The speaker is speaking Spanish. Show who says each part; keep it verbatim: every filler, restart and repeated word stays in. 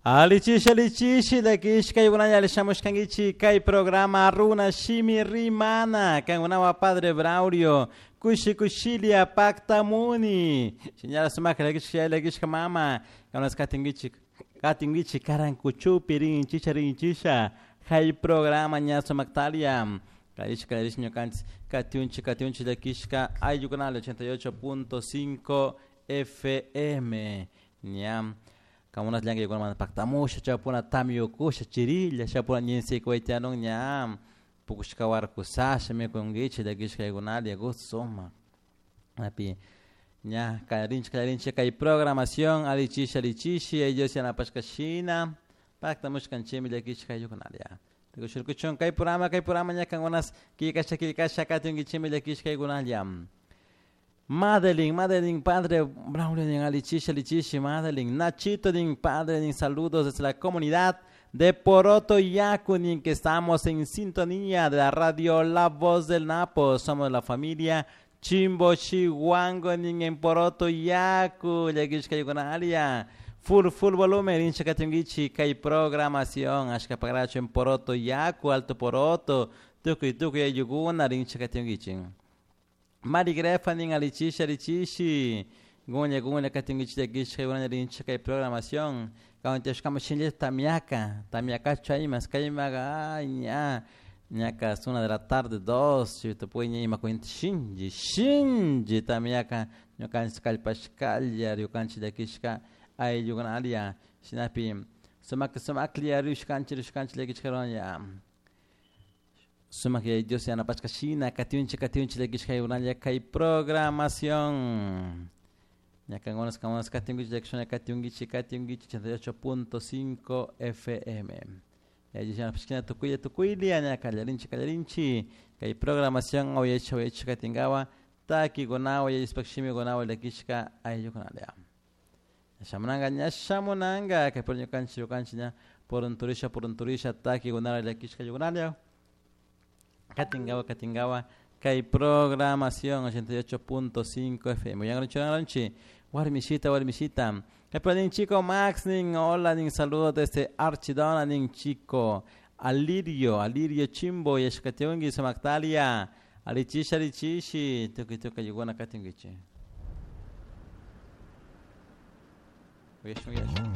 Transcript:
Speaker 1: Alichishi alichishi lakish kay una yalishamush kangichi kay programa runa shimi rimana kan una wa padre Braulio kushi kushilia pacta muni señala suma lakish lakish mama kan unas katingichi katingichi karankuchu pirin chicharin chisha kay programa nya sumaktalia kaish kaish nyokans katiunchi katiunchi lakish ka ayukanal ochenta y ocho punto cinco F M nyam kamunas liang yukan man paktamusha chapuna tamyo kusha chirilla chapuna nyense koitianong nyam pukush kawar kusasha me kongichi da gish kaygunal ya gusoma api nya kairinch kairinch kay programación alichish alichish ellos yana pashkashina paktamush kanchemi da gish kaygunal ya tikushur kuchon kay programa kay programa nya kangonas kikasha kikasha katungichemi da gish kaygunal yam Madeline, Madeline, padre Braulio de Alichishi, Alichishi, Madeline, Nachito, din padre, din saludos desde la comunidad de Poroto Yacunin, que estamos en sintonía de la radio La Voz del Napo. Somos la familia Chimbo Chihuango en Poroto Yacu, Yaguishkayugonalia. Full, full volumen, Inchakatungichi, Kai programación, Ashkaparacho en Poroto Yacu, Alto Poroto, Tuki Tuki Yuguna, Inchakatungichi. Mari Grefanin alichishi alichishi gonya gonya katingichi de gish kayuna rincha kay programación kauntesh kama shinje tamiaka tamiaka chaimas kaymaga nya nyaka una de la tarde dos si te puede nyima kuint shinji shinji tamiaka nyokan skal pashkal ya yokanchi de kishka ay yugan alia sinapi sumak sumak liya rushkanchi rushkanchi de gish kayuna Suma que Dios sea na pachkashina, katiunchi katiunchi le gish kay unanya kay programación. Ya kangonas kangonas katiungichi lekshona katiungichi katiungichi ochenta y ocho punto cinco F M. Ya dice na pachkina tukuya tukuili anya kalarinchi kalarinchi kay programación oyecho oyecho katingawa taki gonawa ya ispakshimi gonawa le gishka ayukanalea. Shamunanga nya shamunanga kay pornyo kanchi yokanchi nya porunturisha porunturisha taki gonawa le gishka yukanalea. Katingawa, Katingawa, Kay programación ochenta y ocho punto cinco F M. Ya noche, Warmishita, Warmishita. Kay chico Max, ning, hola, ning, saludos desde Archidona, ning, chico. Alirio, Alirio Chimbo, Yeshkateungi, Samaktalia. Alichishi, Alichishi. Tuki, tuki, yugona, Katingichi.